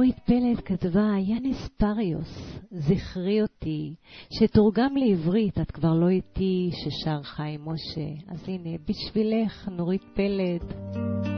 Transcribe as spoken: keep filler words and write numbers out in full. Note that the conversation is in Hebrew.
נורית פלד כתבה, ינס פריוס, זכרי אותי, שתורגם לעברית, את כבר לא איתי, ששר חיים משה. אז הנה, בשבילך, נורית פלד.